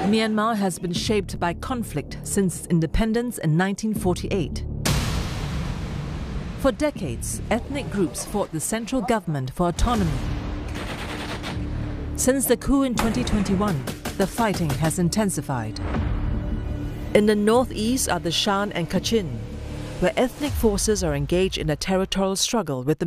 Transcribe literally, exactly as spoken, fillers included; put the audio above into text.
Myanmar has been shaped by conflict since its independence in nineteen forty-eight. For decades, ethnic groups fought the central government for autonomy. Since the coup in twenty twenty-one, the fighting has intensified. In the northeast are the Shan and Kachin, where ethnic forces are engaged in a territorial struggle with the